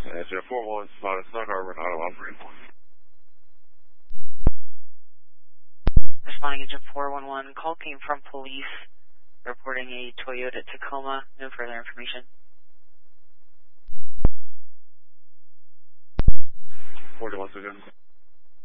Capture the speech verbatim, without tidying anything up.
Uh, Jet four one, spotted Snug Harbor, auto operator. Responding to Jet four one one, call came from police reporting a Toyota Tacoma. No further information. forty once again.